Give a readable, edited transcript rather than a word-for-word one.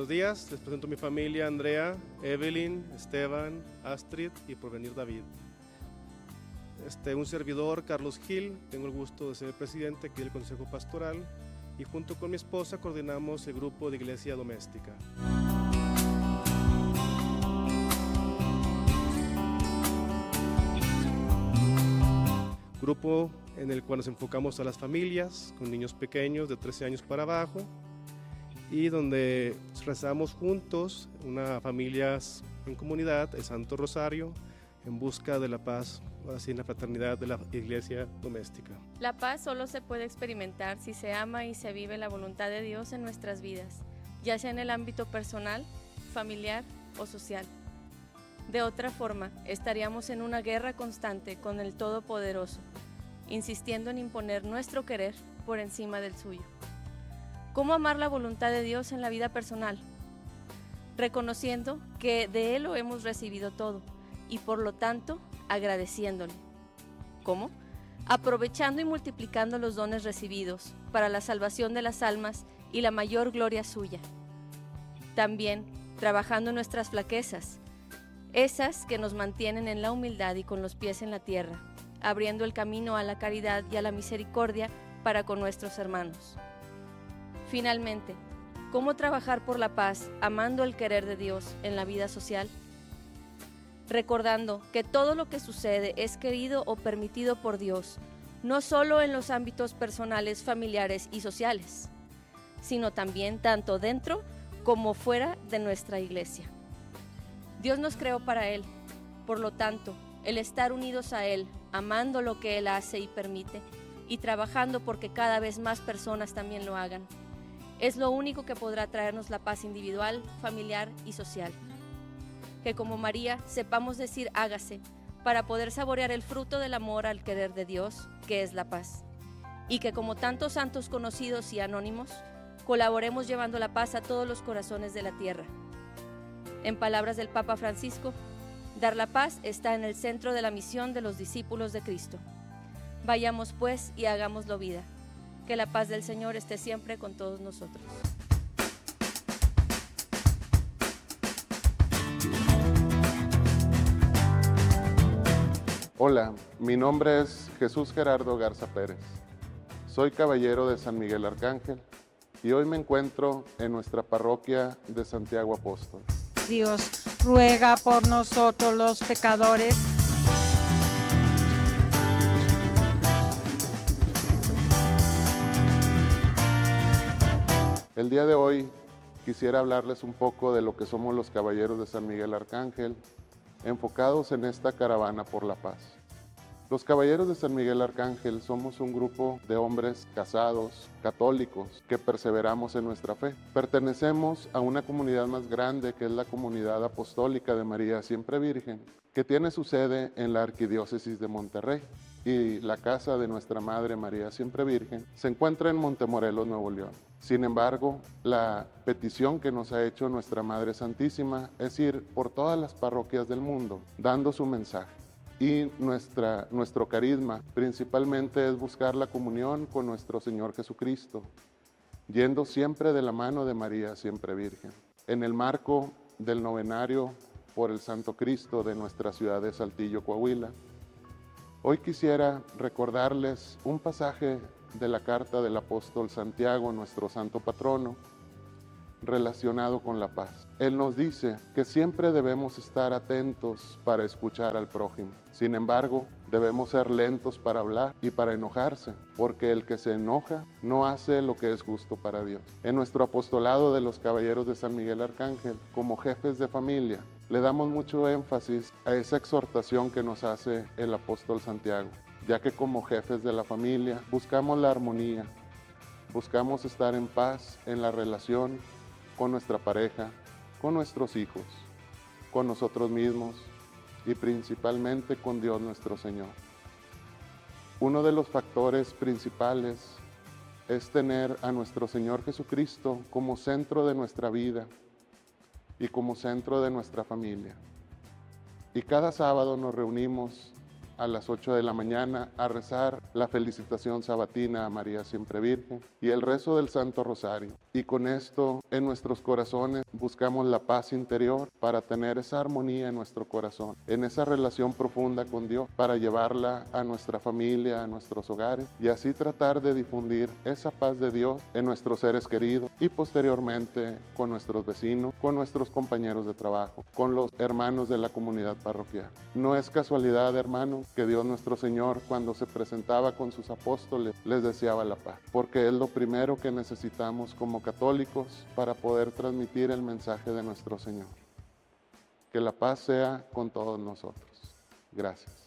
Buenos días, les presento a mi familia: Andrea, Evelyn, Esteban, Astrid y por venir David. Un servidor, Carlos Gil, tengo el gusto de ser el presidente aquí del Consejo Pastoral y junto con mi esposa coordinamos el grupo de Iglesia Doméstica. Grupo en el cual nos enfocamos a las familias con niños pequeños de 13 años para abajo y donde rezamos juntos, una familias en comunidad, el Santo Rosario, en busca de la paz, así en la fraternidad de la Iglesia Doméstica. La paz solo se puede experimentar si se ama y se vive la voluntad de Dios en nuestras vidas, ya sea en el ámbito personal, familiar o social. De otra forma, estaríamos en una guerra constante con el Todopoderoso, insistiendo en imponer nuestro querer por encima del suyo. ¿Cómo amar la voluntad de Dios en la vida personal? Reconociendo que de Él lo hemos recibido todo y por lo tanto agradeciéndole. ¿Cómo? Aprovechando y multiplicando los dones recibidos para la salvación de las almas y la mayor gloria suya. También trabajando en nuestras flaquezas, esas que nos mantienen en la humildad y con los pies en la tierra, abriendo el camino a la caridad y a la misericordia para con nuestros hermanos. Finalmente, ¿cómo trabajar por la paz amando el querer de Dios en la vida social? Recordando que todo lo que sucede es querido o permitido por Dios, no solo en los ámbitos personales, familiares y sociales, sino también tanto dentro como fuera de nuestra iglesia. Dios nos creó para Él, por lo tanto, el estar unidos a Él, amando lo que Él hace y permite, y trabajando porque cada vez más personas también lo hagan, es lo único que podrá traernos la paz individual, familiar y social. Que como María sepamos decir hágase, para poder saborear el fruto del amor al querer de Dios, que es la paz. Y que como tantos santos conocidos y anónimos, colaboremos llevando la paz a todos los corazones de la tierra. En palabras del Papa Francisco, dar la paz está en el centro de la misión de los discípulos de Cristo. Vayamos pues y hagámoslo vida. Que la paz del Señor esté siempre con todos nosotros. Hola, mi nombre es Jesús Gerardo Garza Pérez. Soy caballero de San Miguel Arcángel y hoy me encuentro en nuestra parroquia de Santiago Apóstol. Dios ruega por nosotros los pecadores. El día de hoy quisiera hablarles un poco de lo que somos los caballeros de San Miguel Arcángel, enfocados en esta caravana por la paz. Los caballeros de San Miguel Arcángel somos un grupo de hombres casados, católicos, que perseveramos en nuestra fe. Pertenecemos a una comunidad más grande que es la Comunidad Apostólica de María Siempre Virgen, que tiene su sede en la Arquidiócesis de Monterrey, y la casa de nuestra Madre María Siempre Virgen se encuentra en Montemorelos, Nuevo León. Sin embargo, la petición que nos ha hecho nuestra Madre Santísima es ir por todas las parroquias del mundo dando su mensaje. Y nuestro carisma principalmente es buscar la comunión con nuestro Señor Jesucristo, yendo siempre de la mano de María Siempre Virgen. En el marco del novenario por el Santo Cristo de nuestra ciudad de Saltillo, Coahuila, hoy quisiera recordarles un pasaje de la carta del apóstol Santiago, nuestro santo patrono, relacionado con la paz. Él nos dice que siempre debemos estar atentos para escuchar al prójimo. Sin embargo, debemos ser lentos para hablar y para enojarse, porque el que se enoja no hace lo que es justo para Dios. En nuestro apostolado de los Caballeros de San Miguel Arcángel, como jefes de familia, le damos mucho énfasis a esa exhortación que nos hace el apóstol Santiago, ya que como jefes de la familia buscamos la armonía, buscamos estar en paz en la relación con nuestra pareja, con nuestros hijos, con nosotros mismos y principalmente con Dios nuestro Señor. Uno de los factores principales es tener a nuestro Señor Jesucristo como centro de nuestra vida y como centro de nuestra familia. Y cada sábado nos reunimos a las 8 de la mañana a rezar la felicitación sabatina a María Siempre Virgen y el rezo del Santo Rosario. Y con esto en nuestros corazones buscamos la paz interior para tener esa armonía en nuestro corazón, en esa relación profunda con Dios, para llevarla a nuestra familia, a nuestros hogares y así tratar de difundir esa paz de Dios en nuestros seres queridos y posteriormente con nuestros vecinos, con nuestros compañeros de trabajo, con los hermanos de la comunidad parroquial. No es casualidad, hermanos, que Dios nuestro Señor, cuando se presentaba con sus apóstoles, les deseaba la paz, porque es lo primero que necesitamos como católicos para poder transmitir el mensaje de nuestro Señor. Que la paz sea con todos nosotros. Gracias.